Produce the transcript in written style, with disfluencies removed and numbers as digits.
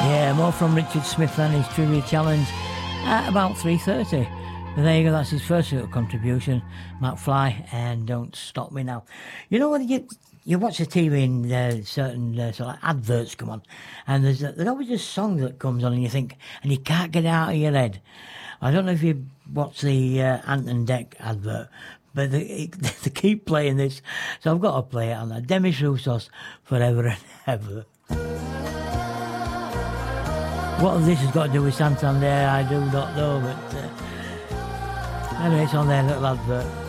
Yeah, more from Richard Smith than his Trivia Challenge at about 3:30. But there you go, that's his first little contribution, McFly, and Don't Stop Me Now. You know when you watch the TV and certain sort of adverts come on, and there's always a song that comes on and you think, and you can't get it out of your head. I don't know if you watch the Ant and Dec advert, but they keep playing this, so I've got to play it on that. Demis Roussos, Forever and Ever. What this has got to do with Santander, I do not know, but anyway, it's on their little advert.